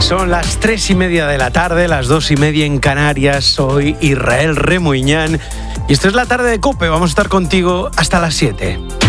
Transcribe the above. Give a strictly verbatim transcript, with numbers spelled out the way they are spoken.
Son las tres y media de la tarde, las dos y media en Canarias. Soy Israel Remuñán y esto es la tarde de COPE. Vamos a estar contigo hasta las siete.